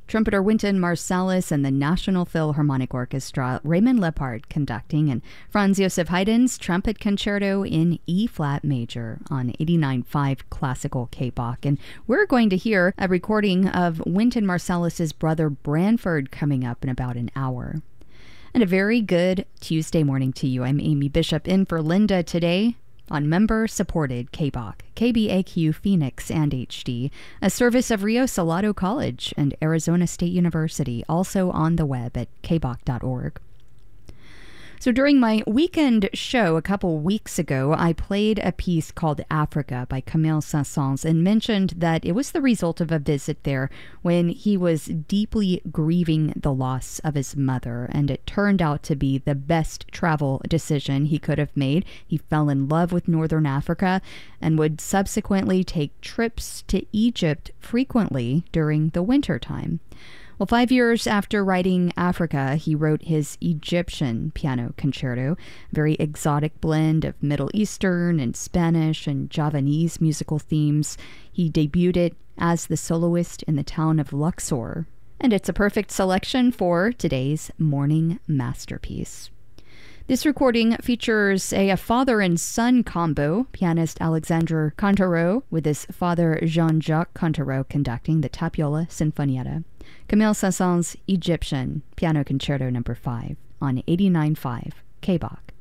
Trumpeter Wynton Marsalis and the National Philharmonic Orchestra, Raymond Lepard conducting, and Franz Josef Haydn's Trumpet Concerto in E-flat major on 89.5 Classical KBOK. And we're going to hear a recording of Wynton Marsalis's brother Branford coming up in about an hour. And a very good Tuesday morning to you. I'm Amy Bishop in for Linda today on member-supported KBOK, KBAQ Phoenix and HD, a service of Rio Salado College and Arizona State University, also on the web at kbok.org. So during my weekend show a couple weeks ago, I played a piece called Africa by Camille Saint-Saëns and mentioned that it was the result of a visit there when he was deeply grieving the loss of his mother, and it turned out to be the best travel decision he could have made. He fell in love with Northern Africa and would subsequently take trips to Egypt frequently during the winter time. Well, 5 years after writing Africa, he wrote his Egyptian piano concerto, a very exotic blend of Middle Eastern and Spanish and Javanese musical themes. He debuted it as the soloist in the town of Luxor, and it's a perfect selection for today's morning masterpiece. This recording features a father and son combo, pianist Alexandre Cantereau with his father Jean-Jacques Cantereau conducting the Tapiola Sinfonietta. Camille Saint-Saëns' Egyptian Piano Concerto No. 5 on 89.5 KBOK.